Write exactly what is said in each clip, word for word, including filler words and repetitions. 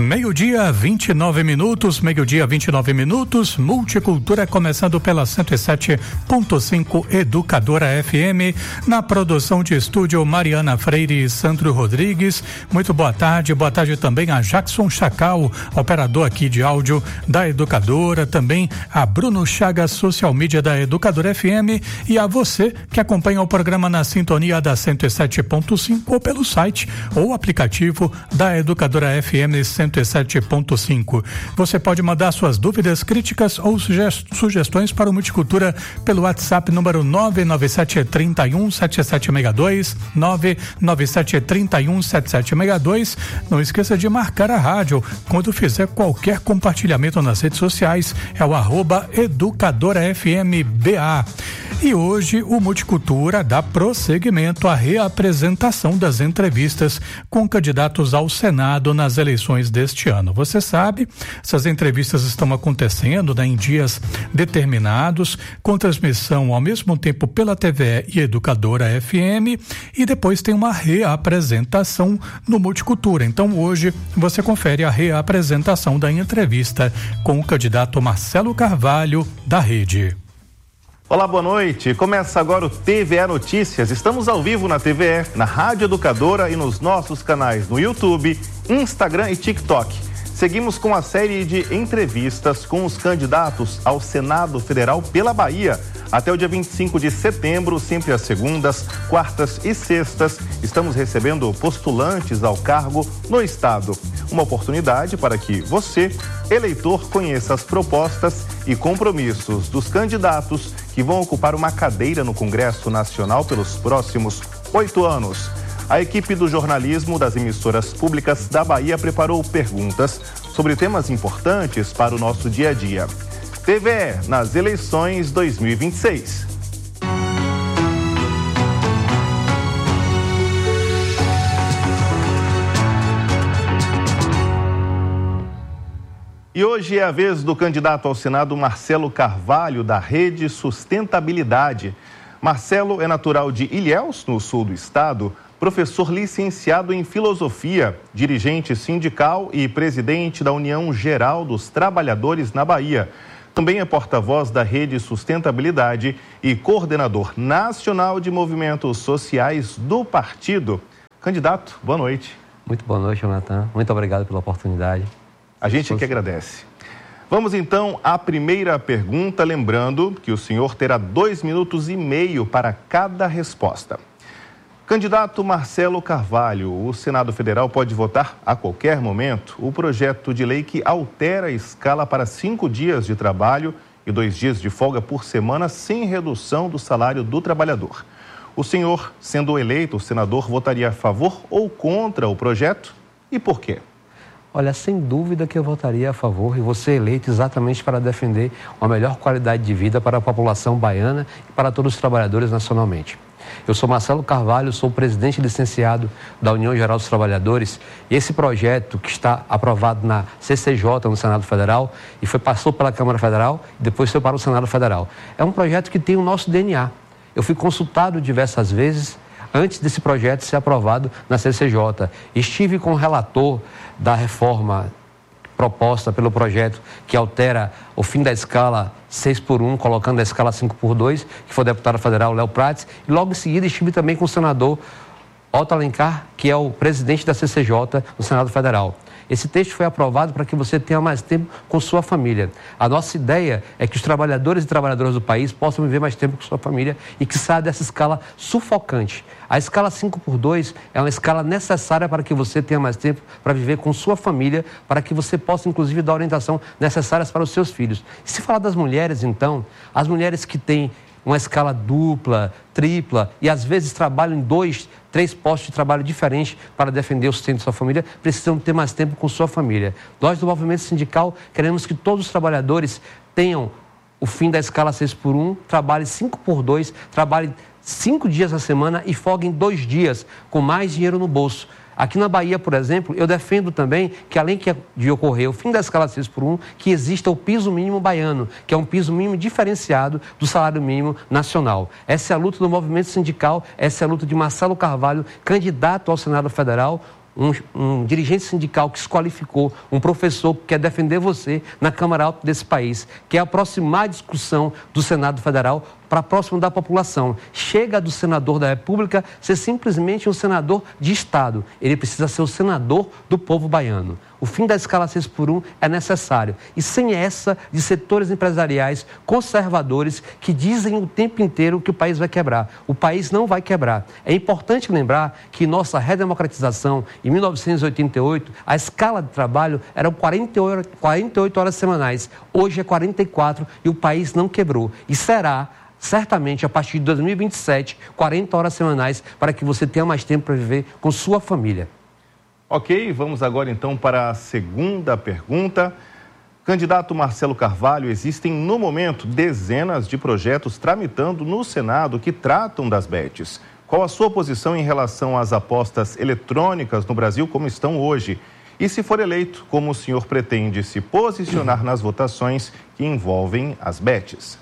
Meio-dia, vinte e nove minutos, meio-dia, vinte e nove minutos, Multicultura começando pela cento e sete ponto cinco Educadora F M, na produção de estúdio Mariana Freire e Sandro Rodrigues. Muito boa tarde, boa tarde também a Jackson Chacal, operador aqui de áudio da Educadora, também a Bruno Chagas, social media da Educadora F M, e a você que acompanha o programa na sintonia da cento e sete ponto cinco ou pelo site ou aplicativo da Educadora F M cento e sete ponto cinco. Você pode mandar suas dúvidas, críticas ou sugestões para o Multicultura pelo WhatsApp número nove nove sete três um sete sete seis dois, nove nove sete três um sete sete seis dois. Não esqueça de marcar a rádio quando fizer qualquer compartilhamento nas redes sociais, é o arroba Educadora F M B A. E hoje o Multicultura dá prosseguimento à reapresentação das entrevistas com candidatos ao Senado nas eleições deste ano. Você sabe, essas entrevistas estão acontecendo, né, em dias determinados, com transmissão ao mesmo tempo pela T V E e Educadora F M, e depois tem uma reapresentação no Multicultura. Então hoje você confere a reapresentação da entrevista com o candidato Marcelo Carvalho, da Rede. Olá, boa noite. Começa agora o T V E Notícias. Estamos ao vivo na T V E, na Rádio Educadora e nos nossos canais no YouTube, Instagram e TikTok. Seguimos com a série de entrevistas com os candidatos ao Senado Federal pela Bahia. Até o dia vinte e cinco de setembro, sempre às segundas, quartas e sextas, estamos recebendo postulantes ao cargo no estado. Uma oportunidade para que você, eleitor, conheça as propostas e compromissos dos candidatos que vão ocupar uma cadeira no Congresso Nacional pelos próximos oito anos. A equipe do jornalismo das emissoras públicas da Bahia preparou perguntas sobre temas importantes para o nosso dia a dia. T V E nas eleições dois mil e vinte e seis. E hoje é a vez do candidato ao Senado Marcelo Carvalho, da Rede Sustentabilidade. Marcelo é natural de Ilhéus, no sul do estado, professor licenciado em filosofia, dirigente sindical e presidente da União Geral dos Trabalhadores na Bahia. Também é porta-voz da Rede Sustentabilidade e coordenador nacional de movimentos sociais do partido. Candidato, boa noite. Muito boa noite, Jonathan. Muito obrigado pela oportunidade. A gente que agradece. Vamos então à primeira pergunta, lembrando que o senhor terá dois minutos e meio para cada resposta. Candidato Marcelo Carvalho, o Senado Federal pode votar a qualquer momento o projeto de lei que altera a escala para cinco dias de trabalho e dois dias de folga por semana sem redução do salário do trabalhador. O senhor, sendo eleito senador, votaria a favor ou contra o projeto e por quê? Olha, sem dúvida que eu votaria a favor e vou ser eleito exatamente para defender uma melhor qualidade de vida para a população baiana e para todos os trabalhadores nacionalmente. Eu sou Marcelo Carvalho, sou presidente licenciado da União Geral dos Trabalhadores e esse projeto que está aprovado na C C J, no Senado Federal, e foi, passou pela Câmara Federal e depois foi para o Senado Federal. É um projeto que tem o nosso D N A. Eu fui consultado diversas vezes antes desse projeto ser aprovado na C C J. Estive com o relator da reforma proposta pelo projeto que altera o fim da escala seis por um, colocando a escala cinco por dois, que foi o deputado federal Léo Prates, e logo em seguida estive também com o senador Otto Alencar, que é o presidente da C C J no Senado Federal. Esse texto foi aprovado para que você tenha mais tempo com sua família. A nossa ideia é que os trabalhadores e trabalhadoras do país possam viver mais tempo com sua família e que saia dessa escala sufocante. A escala cinco por dois é uma escala necessária para que você tenha mais tempo para viver com sua família, para que você possa, inclusive, dar a orientação necessárias para os seus filhos. E se falar das mulheres, então, as mulheres que têm uma escala dupla, tripla e às vezes trabalham em dois, três postos de trabalho diferentes para defender o sustento de sua família, precisam ter mais tempo com sua família. Nós do movimento sindical queremos que todos os trabalhadores tenham o fim da escala seis por um, trabalhem cinco por dois, trabalhem cinco dias na semana e folguem dois dias com mais dinheiro no bolso. Aqui na Bahia, por exemplo, eu defendo também que, além de ocorrer o fim da escala seis por um, que exista o piso mínimo baiano, que é um piso mínimo diferenciado do salário mínimo nacional. Essa é a luta do movimento sindical, essa é a luta de Marcelo Carvalho, candidato ao Senado Federal, um, um dirigente sindical que se qualificou, um professor que quer defender você na Câmara Alta desse país, quer aproximar a discussão do Senado Federal para próximo da população. Chega do senador da República ser simplesmente um senador de Estado. Ele precisa ser o senador do povo baiano. O fim da escala seis por um é necessário. E sem essa de setores empresariais conservadores que dizem o tempo inteiro que o país vai quebrar. O país não vai quebrar. É importante lembrar que nossa redemocratização, em mil novecentos e oitenta e oito, a escala de trabalho era quarenta e oito horas semanais. Hoje é quarenta e quatro e o país não quebrou. E será... certamente, a partir de dois mil e vinte e sete, quarenta horas semanais para que você tenha mais tempo para viver com sua família. Ok, vamos agora então para a segunda pergunta. Candidato Marcelo Carvalho, existem no momento dezenas de projetos tramitando no Senado que tratam das bets. Qual a sua posição em relação às apostas eletrônicas no Brasil como estão hoje? E se for eleito, como o senhor pretende se posicionar nas votações que envolvem as bets?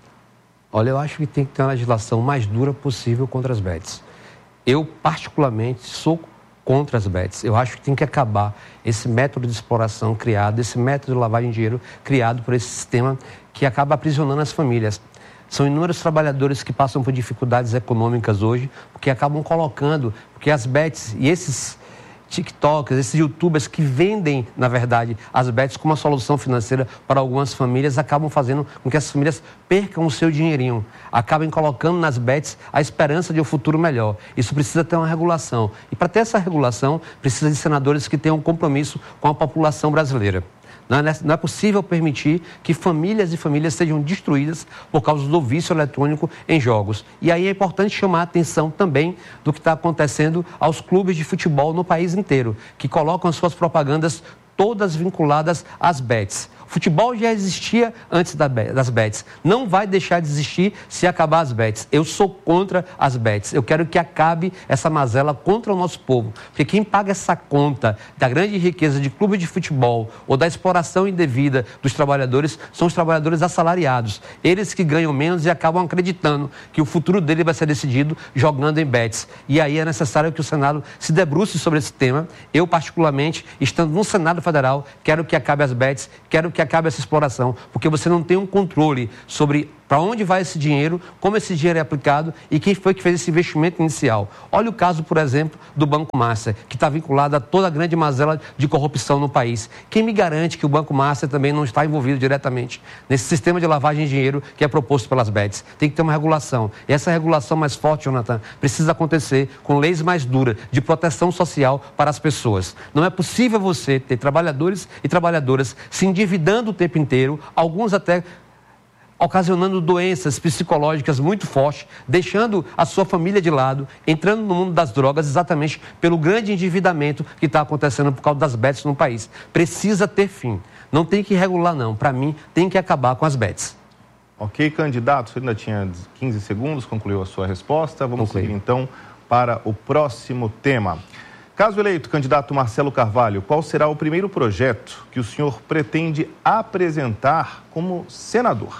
Olha, eu acho que tem que ter uma legislação mais dura possível contra as bets. Eu, particularmente, sou contra as bets. Eu acho que tem que acabar esse método de exploração criado, esse método de lavagem de dinheiro criado por esse sistema que acaba aprisionando as famílias. São inúmeros trabalhadores que passam por dificuldades econômicas hoje, porque acabam colocando, porque as bets e esses TikTokers, esses youtubers que vendem, na verdade, as bets como uma solução financeira para algumas famílias, acabam fazendo com que as famílias percam o seu dinheirinho, acabem colocando nas bets a esperança de um futuro melhor. Isso precisa ter uma regulação. E para ter essa regulação, precisa de senadores que tenham um compromisso com a população brasileira. Não é, não é possível permitir que famílias e famílias sejam destruídas por causa do vício eletrônico em jogos. E aí é importante chamar a atenção também do que está acontecendo aos clubes de futebol no país inteiro, que colocam as suas propagandas todas vinculadas às bets. O futebol já existia antes das bets. Não vai deixar de existir se acabar as bets. Eu sou contra as bets. Eu quero que acabe essa mazela contra o nosso povo. Porque quem paga essa conta da grande riqueza de clube de futebol ou da exploração indevida dos trabalhadores são os trabalhadores assalariados. Eles que ganham menos e acabam acreditando que o futuro dele vai ser decidido jogando em bets. E aí é necessário que o Senado se debruce sobre esse tema. Eu, particularmente, estando no Senado Federal, quero que acabe as bets, quero que acabe essa exploração, porque você não tem um controle sobre para onde vai esse dinheiro, como esse dinheiro é aplicado e quem foi que fez esse investimento inicial. Olha o caso, por exemplo, do Banco Master, que está vinculado a toda a grande mazela de corrupção no país. Quem me garante que o Banco Master também não está envolvido diretamente nesse sistema de lavagem de dinheiro que é proposto pelas bets? Tem que ter uma regulação. E essa regulação mais forte, Jonathan, precisa acontecer com leis mais duras de proteção social para as pessoas. Não é possível você ter trabalhadores e trabalhadoras se endividando o tempo inteiro, alguns até ocasionando doenças psicológicas muito fortes, deixando a sua família de lado, entrando no mundo das drogas exatamente pelo grande endividamento que está acontecendo por causa das bets no país. Precisa ter fim. Não tem que regular, não. Para mim, tem que acabar com as bets. Ok, candidato, você ainda tinha quinze segundos, concluiu a sua resposta. Vamos Concluí. seguir, então, para o próximo tema. Caso eleito, candidato Marcelo Carvalho, qual será o primeiro projeto que o senhor pretende apresentar como senador?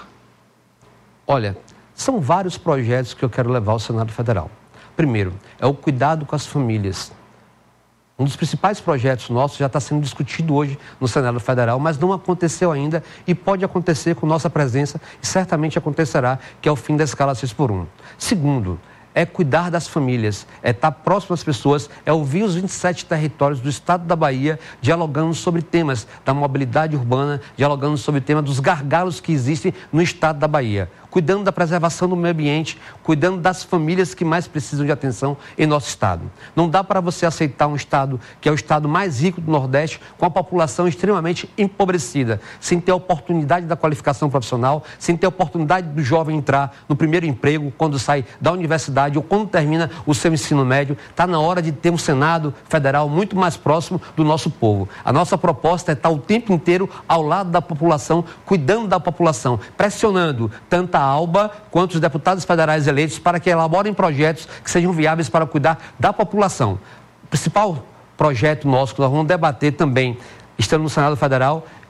Olha, são vários projetos que eu quero levar ao Senado Federal. Primeiro, é o cuidado com as famílias. Um dos principais projetos nossos já está sendo discutido hoje no Senado Federal, mas não aconteceu ainda e pode acontecer com nossa presença e certamente acontecerá, que é o fim da escala seis por um. Segundo, é cuidar das famílias, é estar próximo às pessoas, é ouvir os vinte e sete territórios do estado da Bahia dialogando sobre temas da mobilidade urbana, dialogando sobre o tema dos gargalos que existem no estado da Bahia. Cuidando da preservação do meio ambiente, cuidando das famílias que mais precisam de atenção em nosso estado. Não dá para você aceitar um estado que é o estado mais rico do Nordeste, com a população extremamente empobrecida, sem ter a oportunidade da qualificação profissional, sem ter a oportunidade do jovem entrar no primeiro emprego, quando sai da universidade ou quando termina o seu ensino médio. Está na hora de ter um Senado Federal muito mais próximo do nosso povo. A nossa proposta é estar o tempo inteiro ao lado da população, cuidando da população, pressionando tanto a ALBA quanto os deputados federais eleitos para que elaborem projetos que sejam viáveis para cuidar da população. O principal projeto nosso que nós vamos debater também, estando no Senado Federal,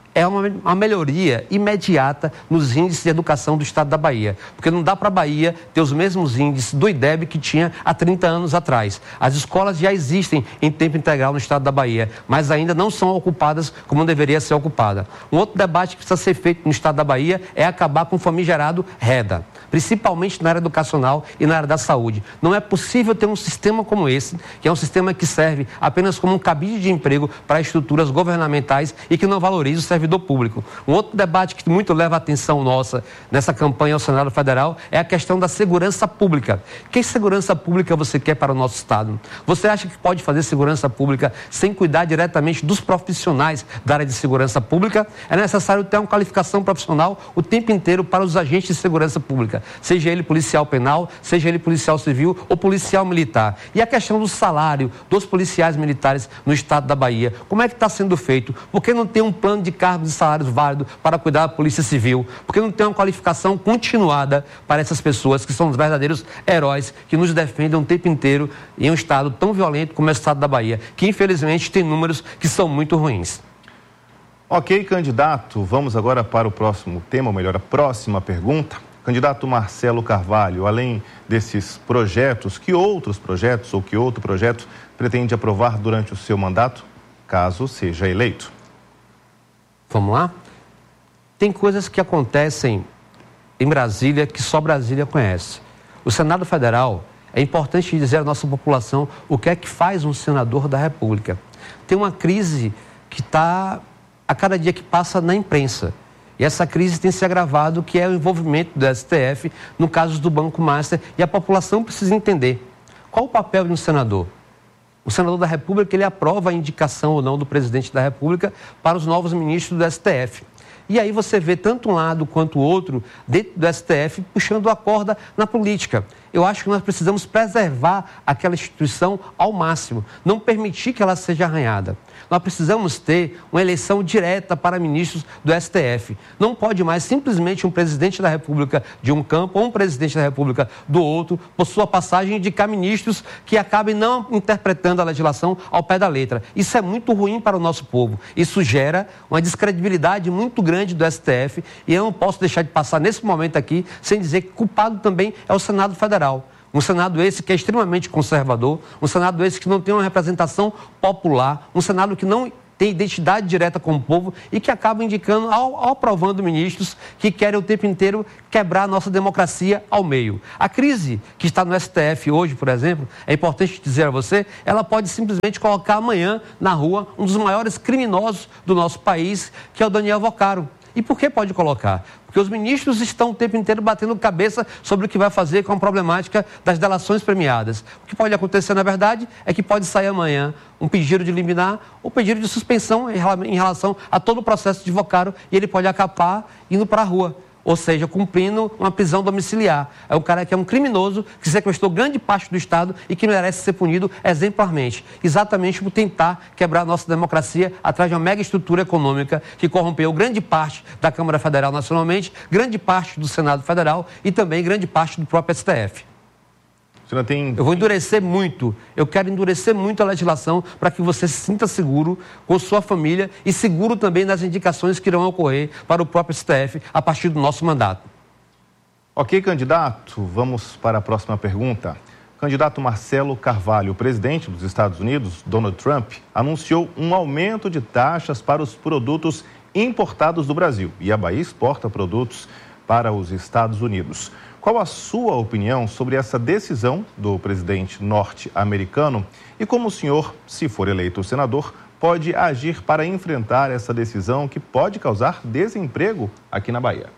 é uma, uma melhoria imediata nos índices de educação do estado da Bahia. Porque não dá para a Bahia ter os mesmos índices do I D E B que tinha há trinta anos atrás. As escolas já existem em tempo integral no estado da Bahia, mas ainda não são ocupadas como deveria ser ocupada. Um outro debate que precisa ser feito no estado da Bahia é acabar com o famigerado REDA, principalmente na área educacional e na área da saúde. Não é possível ter um sistema como esse, que é um sistema que serve apenas como um cabide de emprego para estruturas governamentais e que não valoriza o servidor do público. Um outro debate que muito leva a atenção nossa nessa campanha ao Senado Federal é a questão da segurança pública. Que segurança pública você quer para o nosso Estado? Você acha que pode fazer segurança pública sem cuidar diretamente dos profissionais da área de segurança pública? É necessário ter uma qualificação profissional o tempo inteiro para os agentes de segurança pública, seja ele policial penal, seja ele policial civil ou policial militar. E a questão do salário dos policiais militares no Estado da Bahia, como é que está sendo feito? Por que não tem um plano de cargos de salários válido para cuidar da Polícia Civil? Porque não tem uma qualificação continuada para essas pessoas que são os verdadeiros heróis que nos defendem o tempo inteiro em um estado tão violento como é o estado da Bahia, que infelizmente tem números que são muito ruins. Ok, candidato, vamos agora para o próximo tema, ou melhor, a próxima pergunta. Candidato Marcelo Carvalho, além desses projetos, que outros projetos ou que outro projeto pretende aprovar durante o seu mandato, caso seja eleito? Vamos lá? Tem coisas que acontecem em Brasília que só Brasília conhece. O Senado Federal, é importante dizer à nossa população o que é que faz um senador da República. Tem uma crise que está, a cada dia que passa, na imprensa. E essa crise tem se agravado, que é o envolvimento do S T F no caso do Banco Master, e a população precisa entender qual o papel de um senador. O senador da República, ele aprova a indicação ou não do presidente da República para os novos ministros do S T F. E aí você vê tanto um lado quanto o outro, dentro do S T F, puxando a corda na política. Eu acho que nós precisamos preservar aquela instituição ao máximo, não permitir que ela seja arranhada. Nós precisamos ter uma eleição direta para ministros do S T F. Não pode mais simplesmente um presidente da República de um campo ou um presidente da República do outro, por sua passagem, indicar ministros que acabem não interpretando a legislação ao pé da letra. Isso é muito ruim para o nosso povo. Isso gera uma descredibilidade muito grande do S T F, e eu não posso deixar de passar nesse momento aqui sem dizer que culpado também é o Senado Federal. Um Senado esse que é extremamente conservador, um Senado esse que não tem uma representação popular, um Senado que não tem identidade direta com o povo e que acaba indicando, ao, ao aprovando ministros que querem o tempo inteiro quebrar a nossa democracia ao meio. A crise que está no S T F hoje, por exemplo, é importante dizer a você, ela pode simplesmente colocar amanhã na rua um dos maiores criminosos do nosso país, que é o Daniel Vocaro. E por que pode colocar? Porque os ministros estão o tempo inteiro batendo cabeça sobre o que vai fazer com a problemática das delações premiadas. O que pode acontecer, na verdade, é que pode sair amanhã um pedido de liminar ou pedido de suspensão em relação a todo o processo de Vocaro, e ele pode acabar indo para a rua. Ou seja, cumprindo uma prisão domiciliar. É um cara que é um criminoso, que sequestrou grande parte do Estado e que merece ser punido exemplarmente. Exatamente por tentar quebrar a nossa democracia atrás de uma mega estrutura econômica que corrompeu grande parte da Câmara Federal nacionalmente, grande parte do Senado Federal e também grande parte do próprio S T F. Tem... Eu vou endurecer muito, eu quero endurecer muito a legislação para que você se sinta seguro com sua família e seguro também nas indicações que irão ocorrer para o próprio S T F a partir do nosso mandato. Ok, candidato, vamos para a próxima pergunta. Candidato Marcelo Carvalho, o presidente dos Estados Unidos, Donald Trump, anunciou um aumento de taxas para os produtos importados do Brasil, e a Bahia exporta produtos para os Estados Unidos. Qual a sua opinião sobre essa decisão do presidente norte-americano e como o senhor, se for eleito senador, pode agir para enfrentar essa decisão que pode causar desemprego aqui na Bahia?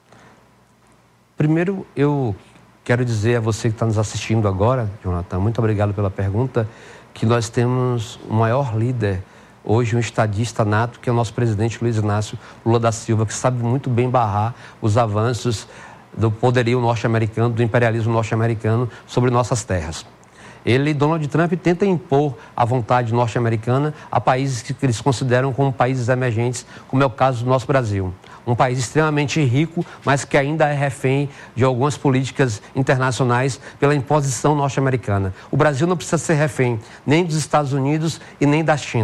Primeiro, eu quero dizer a você que está nos assistindo agora, Jonathan, muito obrigado pela pergunta, que nós temos o maior líder hoje, um estadista nato, que é o nosso presidente Luiz Inácio Lula da Silva, que sabe muito bem barrar os avanços do poderio norte-americano, do imperialismo norte-americano sobre nossas terras. Ele, Donald Trump, tenta impor a vontade norte-americana a países que eles consideram como países emergentes, como é o caso do nosso Brasil. Um país extremamente rico, mas que ainda é refém de algumas políticas internacionais pela imposição norte-americana. O Brasil não precisa ser refém nem dos Estados Unidos e nem da China.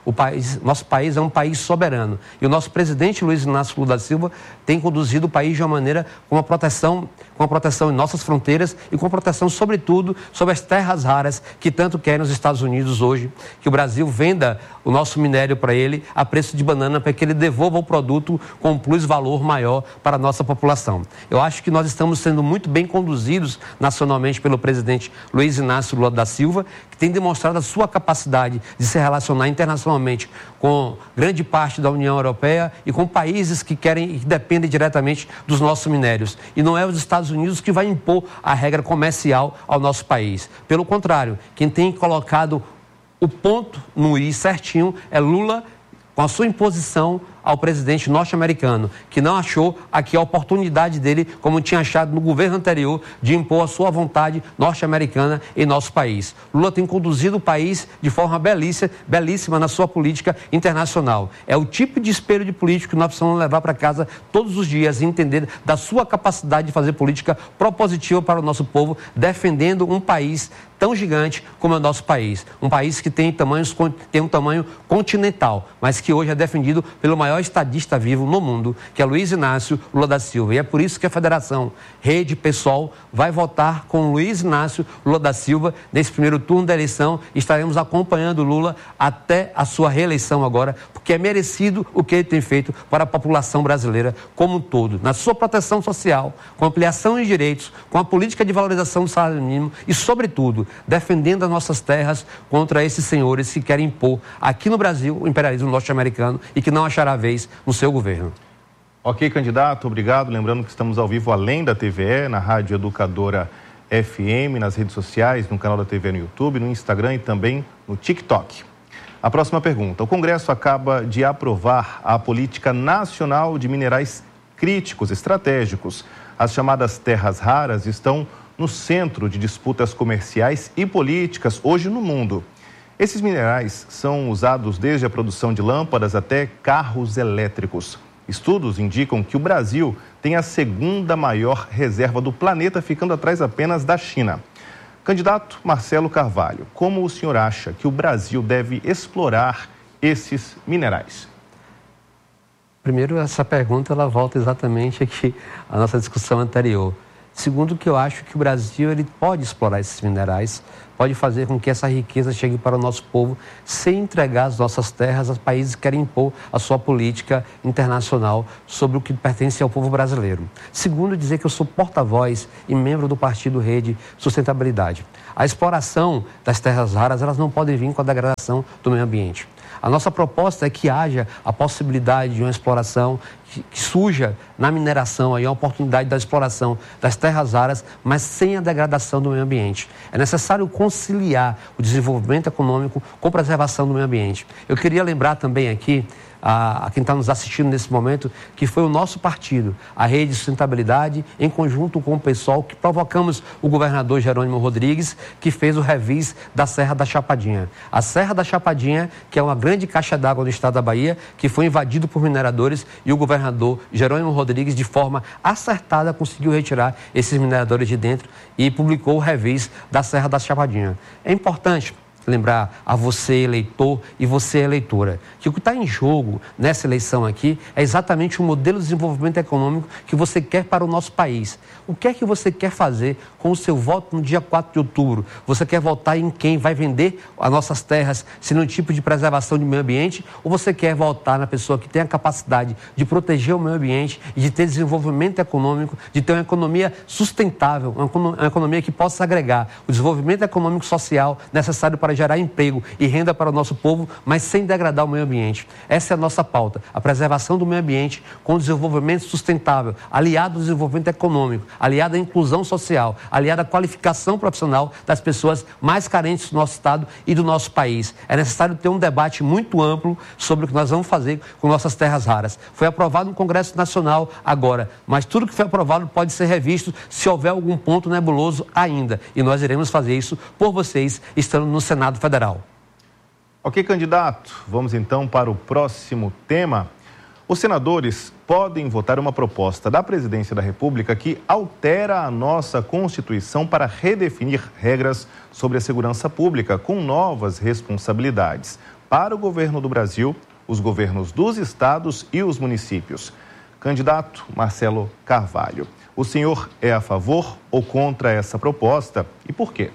O país, nosso país é um país soberano. E o nosso presidente Luiz Inácio Lula da Silva tem conduzido o país de uma maneira com uma proteção, com uma proteção em nossas fronteiras e com proteção, sobretudo, sobre as terras raras que tanto querem os Estados Unidos hoje, que o Brasil venda o nosso minério para ele a preço de banana, para que ele devolva o produto com um plus-valor maior para a nossa população. Eu acho que nós estamos sendo muito bem conduzidos nacionalmente pelo presidente Luiz Inácio Lula da Silva, que tem demonstrado a sua capacidade de se relacionar internacionalmente com grande parte da União Europeia e com países que querem e que dependem diretamente dos nossos minérios. E não é os Estados Unidos que vai impor a regra comercial ao nosso país. Pelo contrário, quem tem colocado o ponto no i certinho é Lula, com a sua imposição ao presidente norte-americano, que não achou aqui a oportunidade dele, como tinha achado no governo anterior, de impor a sua vontade norte-americana em nosso país. Lula tem conduzido o país de forma belíssima, belíssima na sua política internacional. É o tipo de espelho de político que nós precisamos levar para casa todos os dias e entender da sua capacidade de fazer política propositiva para o nosso povo, defendendo um país tão gigante como é o nosso país. Um país que tem, tamanhos, tem um tamanho continental, mas que hoje é defendido pelo maior estadista vivo no mundo, que é Luiz Inácio Lula da Silva. E é por isso que a Federação Rede Pessoal vai votar com Luiz Inácio Lula da Silva nesse primeiro turno da eleição. Estaremos acompanhando Lula até a sua reeleição agora, porque é merecido o que ele tem feito para a população brasileira como um todo, na sua proteção social, com ampliação de direitos, com a política de valorização do salário mínimo e, sobretudo, defendendo as nossas terras contra esses senhores que querem impor aqui no Brasil o imperialismo norte-americano e que não achará vez no seu governo. Ok, candidato, obrigado. Lembrando que estamos ao vivo além da T V E, na Rádio Educadora F M, nas redes sociais, no canal da T V E no YouTube, no Instagram e também no TikTok. A próxima pergunta. O Congresso acaba de aprovar a Política Nacional de Minerais Críticos Estratégicos. As chamadas terras raras estão no centro de disputas comerciais e políticas hoje no mundo. Esses minerais são usados desde a produção de lâmpadas até carros elétricos. Estudos indicam que o Brasil tem a segunda maior reserva do planeta, ficando atrás apenas da China. Candidato Marcelo Carvalho, como o senhor acha que o Brasil deve explorar esses minerais? Primeiro, essa pergunta ela volta exatamente aqui à nossa discussão anterior. Segundo, que eu acho que o Brasil ele pode explorar esses minerais, pode fazer com que essa riqueza chegue para o nosso povo sem entregar as nossas terras aos países que querem impor a sua política internacional sobre o que pertence ao povo brasileiro. Segundo, dizer que eu sou porta-voz e membro do Partido Rede Sustentabilidade. A exploração das terras raras, elas não podem vir com a degradação do meio ambiente. A nossa proposta é que haja a possibilidade de uma exploração que, que surja na mineração, aí, a oportunidade da exploração das terras raras, mas sem a degradação do meio ambiente. É necessário conciliar o desenvolvimento econômico com a preservação do meio ambiente. Eu queria lembrar também aqui a, a quem está nos assistindo nesse momento, que foi o nosso partido, a Rede Sustentabilidade, em conjunto com o pessoal, que provocamos o governador Jerônimo Rodrigues, que fez o revis da Serra da Chapadinha. A Serra da Chapadinha, que é uma grande caixa d'água no estado da Bahia, que foi invadido por mineradores, e o governador Jerônimo Rodrigues, de forma acertada, conseguiu retirar esses mineradores de dentro e publicou o revis da Serra da Chapadinha. É importante lembrar a você, eleitor, e você, eleitora, que o que está em jogo nessa eleição aqui é exatamente o modelo de desenvolvimento econômico que você quer para o nosso país. O que é que você quer fazer com o seu voto no dia quatro de outubro? Você quer votar em quem vai vender as nossas terras sendo um tipo de preservação do meio ambiente? Ou você quer votar na pessoa que tem a capacidade de proteger o meio ambiente e de ter desenvolvimento econômico, de ter uma economia sustentável, uma economia que possa agregar o desenvolvimento econômico e social necessário para gerar emprego e renda para o nosso povo, mas sem degradar o meio ambiente? Essa é a nossa pauta, a preservação do meio ambiente com o desenvolvimento sustentável, aliado ao desenvolvimento econômico, aliado à inclusão social, aliado à qualificação profissional das pessoas mais carentes do nosso estado e do nosso país. É necessário ter um debate muito amplo sobre o que nós vamos fazer com nossas terras raras. Foi aprovado no Congresso Nacional agora, mas tudo que foi aprovado pode ser revisto se houver algum ponto nebuloso ainda, e nós iremos fazer isso por vocês, estando no Senado Federal. Ok, candidato, vamos então para o próximo tema. Os senadores podem votar uma proposta da Presidência da República que altera a nossa Constituição para redefinir regras sobre a segurança pública com novas responsabilidades. para o governo do Brasil, os governos dos estados e os municípios. Candidato Marcelo Carvalho, o senhor é a favor ou contra essa proposta e por quê?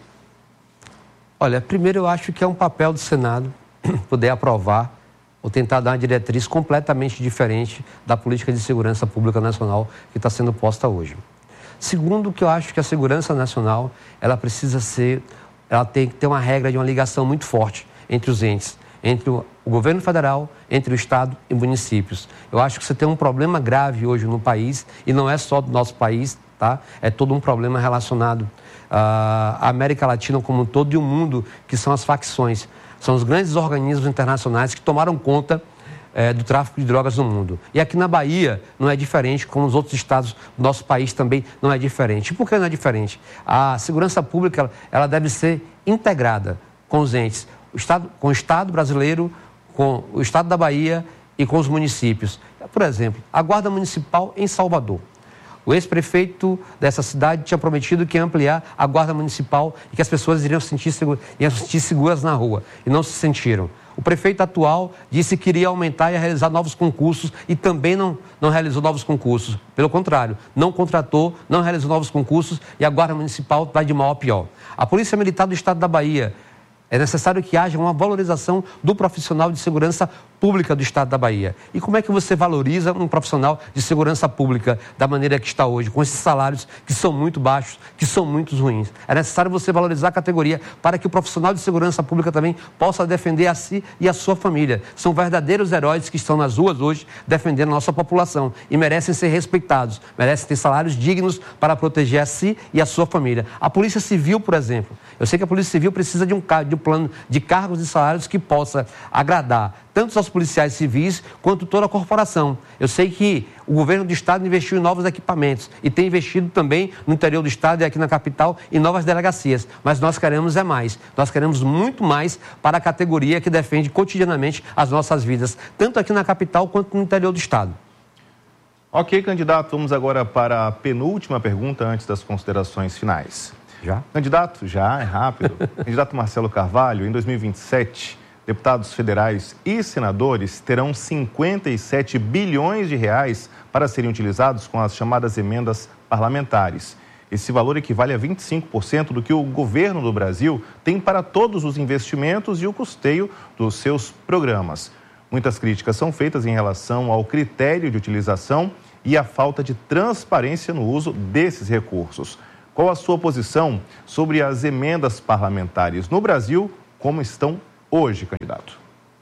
Olha, primeiro eu acho que é um papel do Senado poder aprovar ou tentar dar uma diretriz completamente diferente da política de segurança pública nacional que está sendo posta hoje. Segundo, que eu acho que a segurança nacional, ela precisa ser, ela tem que ter uma regra de uma ligação muito forte entre os entes, entre o governo federal, entre o estado e municípios. Eu acho que você tem um problema grave hoje no país, e não é só do nosso país, tá? É todo um problema relacionado à América Latina como um todo e o mundo, que são as facções. São os grandes organismos internacionais que tomaram conta é, do tráfico de drogas no mundo. E aqui na Bahia não é diferente, como nos outros estados do nosso país também não é diferente. E por que não é diferente? A segurança pública, ela deve ser integrada com os entes, o estado, com o Estado brasileiro, com o Estado da Bahia e com os municípios. Por exemplo, a Guarda Municipal em Salvador. O ex-prefeito dessa cidade tinha prometido que ia ampliar a guarda municipal e que as pessoas iriam se sentir, segura, iriam se sentir seguras na rua, e não se sentiram. O prefeito atual disse que iria aumentar e realizar novos concursos e também não, não realizou novos concursos. Pelo contrário, não contratou, não realizou novos concursos e a guarda municipal vai de mal a pior. A Polícia Militar do Estado da Bahia, é necessário que haja uma valorização do profissional de segurança pública do Estado da Bahia. E como é que você valoriza um profissional de segurança pública da maneira que está hoje, com esses salários que são muito baixos, que são muito ruins? É necessário você valorizar a categoria para que o profissional de segurança pública também possa defender a si e a sua família. São verdadeiros heróis que estão nas ruas hoje defendendo a nossa população e merecem ser respeitados, merecem ter salários dignos para proteger a si e a sua família. A Polícia Civil, por exemplo, eu sei que a Polícia Civil precisa de um, de um plano de cargos e salários que possa agradar tanto aos policiais civis quanto toda a corporação. Eu sei que o governo do estado investiu em novos equipamentos e tem investido também no interior do estado e aqui na capital em novas delegacias, mas nós queremos é mais. Nós queremos muito mais para a categoria que defende cotidianamente as nossas vidas, tanto aqui na capital quanto no interior do estado. Ok, candidato, vamos agora para a penúltima pergunta antes das considerações finais. Já? Candidato, já, é rápido. Candidato Marcelo Carvalho, em dois mil e vinte e sete, deputados federais e senadores terão cinquenta e sete bilhões de reais para serem utilizados com as chamadas emendas parlamentares. Esse valor equivale a vinte e cinco por cento do que o governo do Brasil tem para todos os investimentos e o custeio dos seus programas. Muitas críticas são feitas em relação ao critério de utilização e à falta de transparência no uso desses recursos. Qual a sua posição sobre as emendas parlamentares no Brasil, como estão hoje, candidato?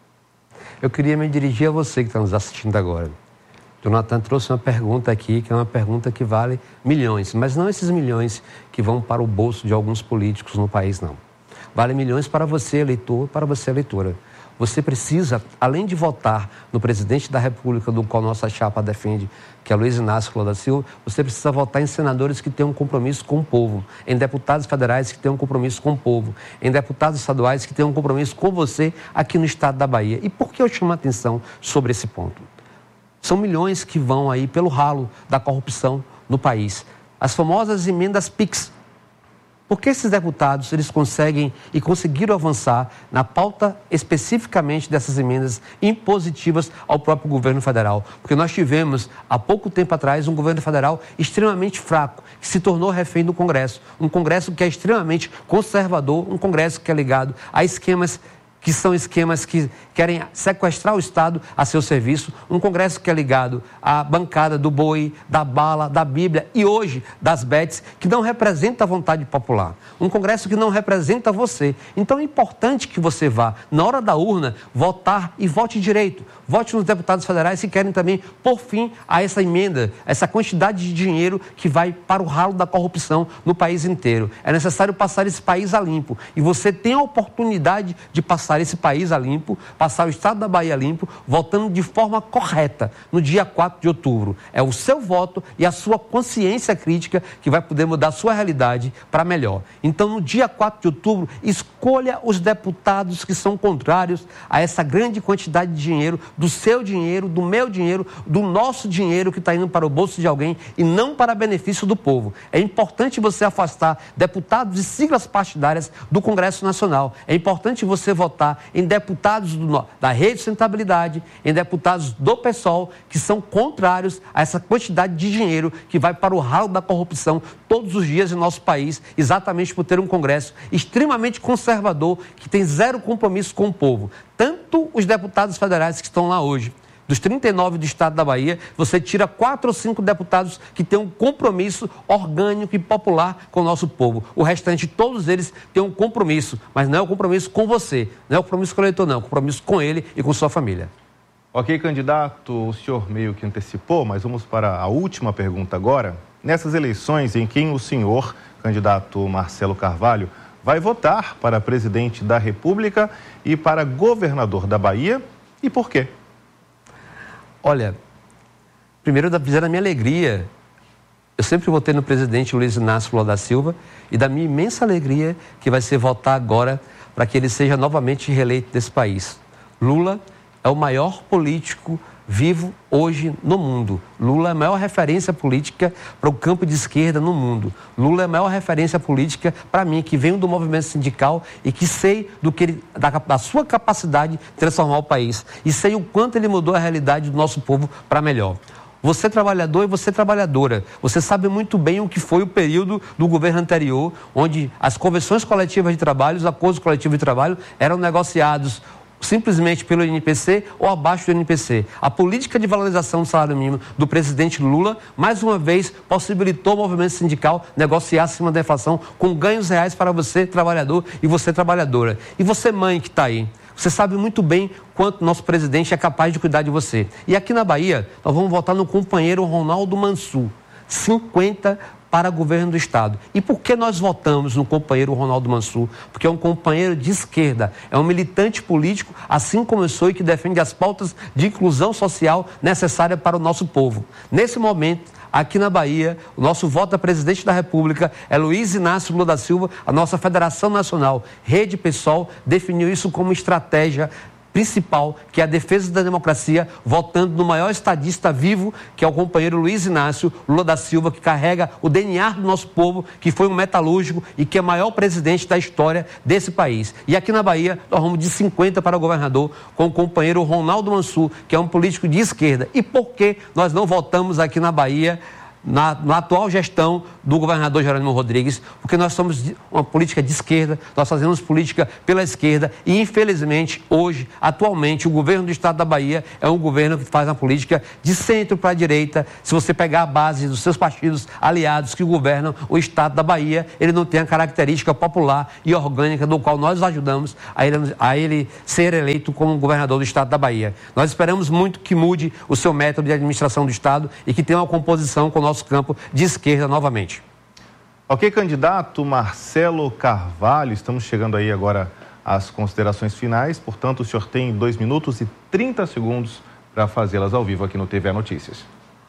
Eu queria me dirigir a você que está nos assistindo agora. Jonathan trouxe uma pergunta aqui, que é uma pergunta que vale milhões, mas não esses milhões que vão para o bolso de alguns políticos no país, não. Vale milhões para você, eleitor, para você, eleitora. Você precisa, além de votar no presidente da República, do qual nossa chapa defende, que é Luiz Inácio Lula da Silva, você precisa votar em senadores que tenham um compromisso com o povo, em deputados federais que tenham um compromisso com o povo, em deputados estaduais que tenham um compromisso com você aqui no estado da Bahia. E por que eu chamo a atenção sobre esse ponto? São milhões que vão aí pelo ralo da corrupção no país. As famosas emendas PIX. Por que esses deputados eles conseguem e conseguiram avançar na pauta especificamente dessas emendas impositivas ao próprio governo federal? Porque nós tivemos, há pouco tempo atrás, um governo federal extremamente fraco, que se tornou refém do Congresso. Um Congresso que é extremamente conservador, um Congresso que é ligado a esquemas que são esquemas que querem sequestrar o Estado a seu serviço, um Congresso que é ligado à bancada do boi, da bala, da Bíblia e hoje das bets, que não representa a vontade popular. Um Congresso que não representa você. Então é importante que você vá, na hora da urna, votar e vote direito. Vote nos deputados federais que querem também pôr fim a essa emenda, essa quantidade de dinheiro que vai para o ralo da corrupção no país inteiro. É necessário passar esse país a limpo. E você tem a oportunidade de passar esse país a limpo, passar o estado da Bahia a limpo, votando de forma correta no dia quatro de outubro. É o seu voto e a sua consciência crítica que vai poder mudar a sua realidade para melhor. Então, no dia quatro de outubro, escolha os deputados que são contrários a essa grande quantidade de dinheiro, do seu dinheiro, do meu dinheiro, do nosso dinheiro que está indo para o bolso de alguém e não para benefício do povo. É importante você afastar deputados de siglas partidárias do Congresso Nacional. É importante você votar votar em deputados do, da Rede de Sustentabilidade, em deputados do PSOL, que são contrários a essa quantidade de dinheiro que vai para o ralo da corrupção todos os dias em nosso país, exatamente por ter um Congresso extremamente conservador, que tem zero compromisso com o povo. Tanto os deputados federais que estão lá hoje, dos trinta e nove do estado da Bahia, você tira quatro ou cinco deputados que têm um compromisso orgânico e popular com o nosso povo. O restante, todos eles têm um compromisso, mas não é o compromisso com você, não é o compromisso com o eleitor, não, é o compromisso com ele e com sua família. Ok, candidato, o senhor meio que antecipou, mas vamos para a última pergunta agora. Nessas eleições em quem o senhor, candidato Marcelo Carvalho, vai votar para presidente da República e para governador da Bahia, e por quê? Olha, primeiro da dizer a minha alegria, eu sempre votei no presidente Luiz Inácio Lula da Silva e da minha imensa alegria que vai ser votar agora para que ele seja novamente reeleito desse país. Lula é o maior político vivo hoje no mundo. Lula é a maior referência política para o campo de esquerda no mundo. Lula é a maior referência política para mim, que venho do movimento sindical e que sei do que ele, da, da sua capacidade de transformar o país. E sei o quanto ele mudou a realidade do nosso povo para melhor. Você trabalhador e você trabalhadora, você sabe muito bem o que foi o período do governo anterior, onde as convenções coletivas de trabalho, os acordos coletivos de trabalho eram negociados simplesmente pelo N P C ou abaixo do N P C. A política de valorização do salário mínimo do presidente Lula, mais uma vez, possibilitou o movimento sindical negociar acima da inflação com ganhos reais para você, trabalhador, e você, trabalhadora. E você, mãe, que está aí. Você sabe muito bem quanto nosso presidente é capaz de cuidar de você. E aqui na Bahia, nós vamos votar no companheiro Ronaldo Mansur. cinquenta para governo do Estado. E por que nós votamos no companheiro Ronaldo Mansur? Porque é um companheiro de esquerda, é um militante político, assim como eu sou, e que defende as pautas de inclusão social necessária para o nosso povo. Nesse momento, aqui na Bahia, o nosso voto a presidente da República é Luiz Inácio Lula da Silva. A nossa Federação Nacional, Rede PSOL, definiu isso como estratégia principal, que é a defesa da democracia, votando no maior estadista vivo, que é o companheiro Luiz Inácio Lula da Silva, que carrega o D N A do nosso povo, que foi um metalúrgico e que é o maior presidente da história desse país. E aqui na Bahia, nós vamos de cinquenta para governador, com o companheiro Ronaldo Mansur, que é um político de esquerda. E por que nós não votamos aqui na Bahia Na, na atual gestão do governador Jerônimo Rodrigues? Porque nós somos uma política de esquerda, nós fazemos política pela esquerda e, infelizmente, hoje, atualmente, o governo do estado da Bahia é um governo que faz uma política de centro para a direita. Se você pegar a base dos seus partidos aliados que governam o estado da Bahia, ele não tem a característica popular e orgânica do qual nós ajudamos a ele, a ele ser eleito como governador do estado da Bahia. Nós esperamos muito que mude o seu método de administração do estado e que tenha uma composição com o nosso campo de esquerda novamente. Ok, candidato Marcelo Carvalho, estamos chegando aí agora às considerações finais, portanto o senhor tem dois minutos e trinta segundos para fazê-las ao vivo aqui no T V A Notícias.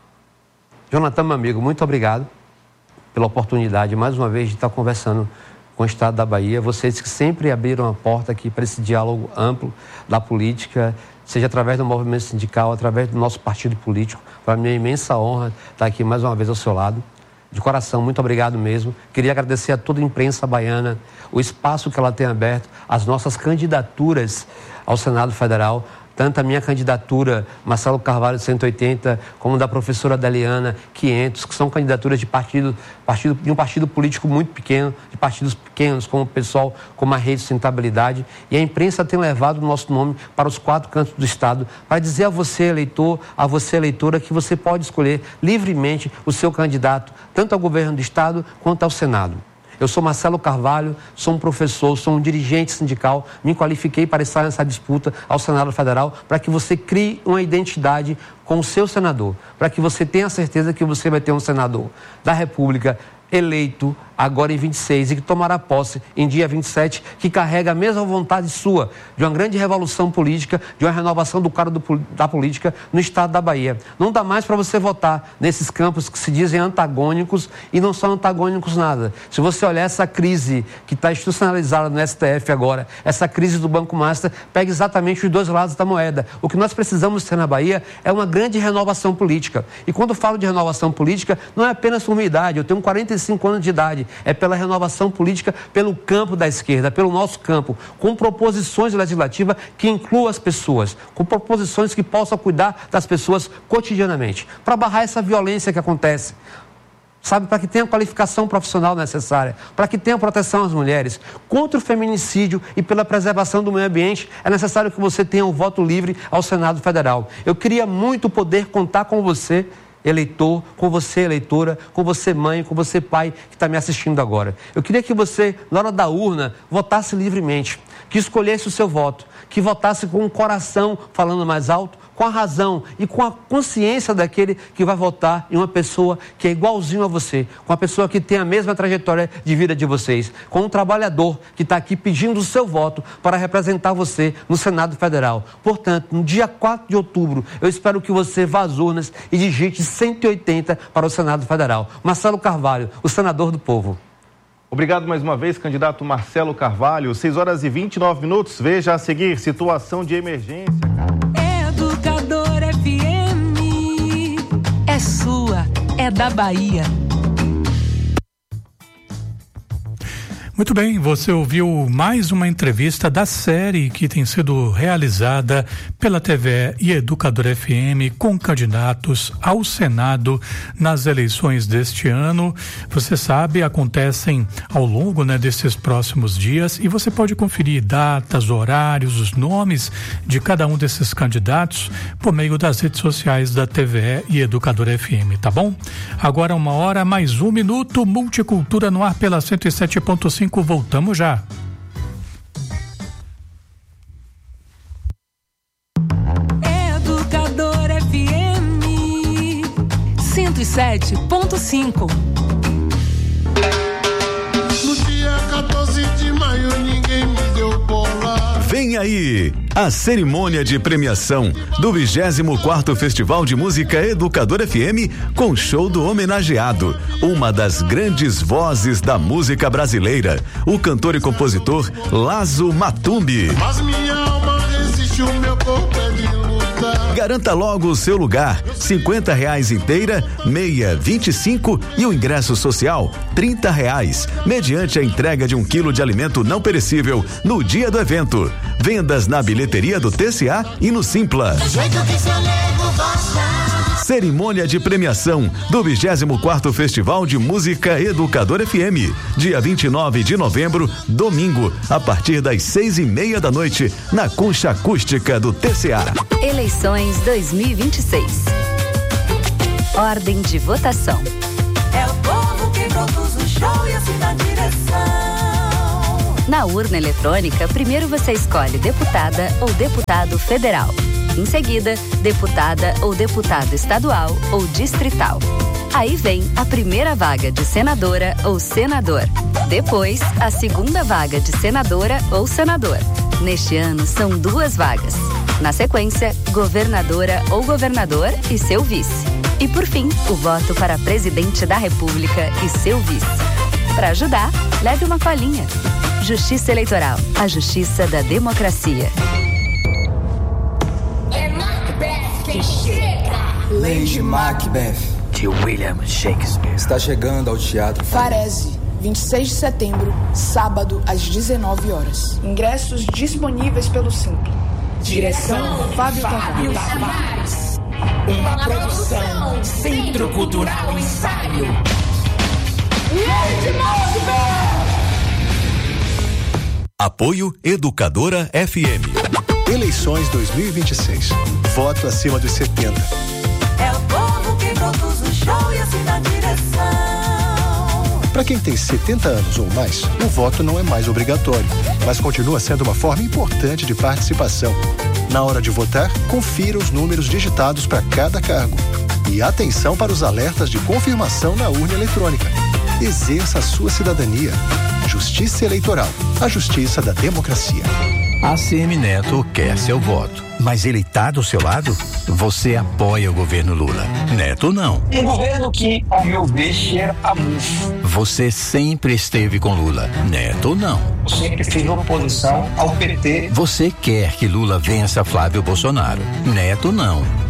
Jonathan, meu amigo, muito obrigado pela oportunidade, mais uma vez, de estar conversando com o estado da Bahia. Vocês que sempre abriram a porta aqui para esse diálogo amplo da política, seja através do movimento sindical, através do nosso partido político. Para mim é imensa honra estar aqui mais uma vez ao seu lado. De coração, muito obrigado mesmo. Queria agradecer a toda a imprensa baiana, o espaço que ela tem aberto, as nossas candidaturas ao Senado Federal, tanto a minha candidatura, Marcelo Carvalho, cento e oitenta, como da professora Deliana, quinhentos, que são candidaturas de partido, partido, de um partido político muito pequeno, de partidos pequenos, como o PSOL, como a Rede de Sustentabilidade. E a imprensa tem levado o nosso nome para os quatro cantos do estado, para dizer a você, eleitor, a você, eleitora, que você pode escolher livremente o seu candidato, tanto ao governo do estado quanto ao Senado. Eu sou Marcelo Carvalho, sou um professor, sou um dirigente sindical, me qualifiquei para estar nessa disputa ao Senado Federal, para que você crie uma identidade com o seu senador, para que você tenha a certeza que você vai ter um senador da República eleito agora em vinte e seis e que tomará posse em dia vinte e sete, que carrega a mesma vontade sua de uma grande revolução política, de uma renovação do quadro do, da política no estado da Bahia. Não dá mais para você votar nesses campos que se dizem antagônicos e não são antagônicos nada. Se você olhar essa crise que está institucionalizada no S T F agora, essa crise do Banco Master, pega exatamente os dois lados da moeda. O que nós precisamos ter na Bahia é uma grande renovação política. E quando eu falo de renovação política, não é apenas por minha idade. Eu tenho quarenta e cinco anos de idade. sociedade, é pela renovação política, pelo campo da esquerda, pelo nosso campo, com proposições legislativas que incluam as pessoas, com proposições que possam cuidar das pessoas cotidianamente, para barrar essa violência que acontece. Sabe, para que tenha a qualificação profissional necessária, para que tenha proteção às mulheres. Contra o feminicídio e pela preservação do meio ambiente, é necessário que você tenha um voto livre ao Senado Federal. Eu queria muito poder contar com você, eleitor, com você, eleitora, com você, mãe, com você, pai, que está me assistindo agora. Eu queria que você, na hora da urna, votasse livremente, que escolhesse o seu voto, que votasse com o coração falando mais alto, com a razão e com a consciência daquele que vai votar em uma pessoa que é igualzinho a você, com uma pessoa que tem a mesma trajetória de vida de vocês, com um trabalhador que está aqui pedindo o seu voto para representar você no Senado Federal. Portanto, no dia quatro de outubro, eu espero que você vá às urnas e digite cento e oitenta para o Senado Federal. Marcelo Carvalho, o senador do povo. Obrigado mais uma vez, candidato Marcelo Carvalho. seis horas e vinte e nove minutos. Veja a seguir, situação de emergência. Educador F M é sua, é da Bahia. Muito bem, você ouviu mais uma entrevista da série que tem sido realizada pela T V E e Educador F M com candidatos ao Senado nas eleições deste ano. Você sabe, acontecem ao longo, né, desses próximos dias e você pode conferir datas, horários, os nomes de cada um desses candidatos por meio das redes sociais da T V E e Educador F M, tá bom? Agora uma hora, mais um minuto, Multicultura no ar pela cento e sete ponto cinco. Voltamos já. Educador F M cento e sete ponto cinco. No dia quatorze de maio ninguém me deu bola. Vem aí a cerimônia de premiação do vigésimo quarto Festival de Música Educador F M com show do homenageado, uma das grandes vozes da música brasileira, o cantor e compositor Lazo Matumbi. Mas minha alma resiste, o meu corpo é de luta. Garanta logo o seu lugar, cinquenta reais inteira, meia, vinte e cinco e o ingresso social, trinta reais, mediante a entrega de um quilo de alimento não perecível no dia do evento. Vendas na bilheteria do T C A e no Simpla. Do jeito que seu nego gosta. Cerimônia de premiação do vigésimo quarto Festival de Música Educador F M, dia vinte e nove de novembro, domingo, a partir das seis e meia da noite, na Concha Acústica do T C A. Eleições dois mil e vinte e seis. Ordem de votação. É o povo que produz o show e assim dá direção. Na urna eletrônica, primeiro você escolhe deputada ou deputado federal. Em seguida, deputada ou deputado estadual ou distrital. Aí vem a primeira vaga de senadora ou senador. Depois, a segunda vaga de senadora ou senador. Neste ano, são duas vagas. Na sequência, governadora ou governador e seu vice. E por fim, o voto para presidente da República e seu vice. Para ajudar, leve uma colinha. Justiça Eleitoral, a justiça da democracia. É Macbeth que chega. Lady Macbeth, de William Shakespeare, está chegando ao Teatro Farese, vinte e seis de setembro, sábado, às dezenove horas. Ingressos disponíveis pelo Simpla. Direção Fábio Tavares. Uma produção Centro Cultural Ensaio. Lady Macbeth! Apoio Educadora F M. Eleições dois mil e vinte e seis. Voto acima dos setenta. É o povo que produz o show e assim dá direção. Para quem tem setenta anos ou mais, o voto não é mais obrigatório, mas continua sendo uma forma importante de participação. Na hora de votar, confira os números digitados para cada cargo. E atenção para os alertas de confirmação na urna eletrônica. Exerça a sua cidadania. Justiça Eleitoral, a justiça da democracia. A C M Neto quer seu voto, mas ele tá do seu lado? Você apoia o governo Lula. Neto não. Um governo que, ao meu ver, cheira a mufo. Você sempre esteve com Lula. Neto não. Eu sempre fiz oposição ao P T. Você quer que Lula vença Flávio Bolsonaro. Neto não.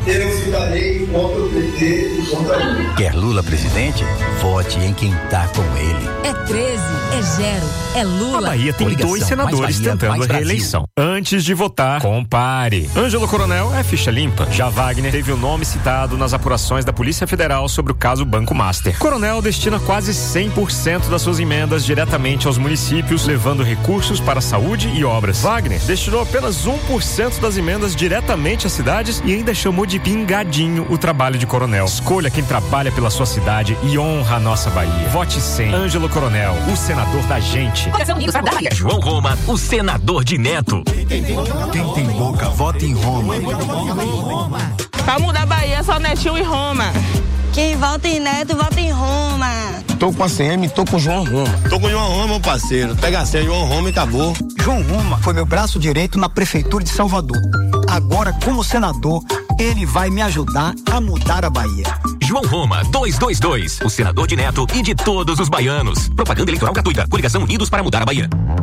eu ficarei contra o P T e contra ele. Quer Lula presidente? Vote em quem tá com ele. É treze, é zero, é Lula. A Bahia tem Coligação, dois senadores mais Bahia, tentando mais a reeleição. Antes de votar, compare. Ângelo Coronel é ficha limpa. Já Wagner teve o nome citado nas apurações da Polícia Federal sobre o caso Banco Master. Coronel destina quase cem por cento das suas emendas diretamente aos municípios, levando recursos para saúde e obras. Wagner destinou apenas um por cento das emendas diretamente às cidades e ainda chamou de pingadinho o trabalho de Coronel. Escolha quem trabalha pela sua cidade e honra a nossa Bahia. Vote cem. Ângelo Coronel, o senador da gente. João Roma, o senador de Neto. Quem tem boca, vota em Roma. Pra mudar a Bahia, só Netinho e Roma. Quem vota em Neto, vota em Roma. Tô com a C M, tô com o João Roma. Tô com o João Roma, meu parceiro. Pega a senha, João Roma e acabou. João Roma foi meu braço direito na Prefeitura de Salvador. Agora, como senador, ele vai me ajudar a mudar a Bahia. João Roma, duzentos e vinte e dois, o senador de Neto e de todos os baianos. Propaganda eleitoral gratuita. Coligação Unidos para mudar a Bahia.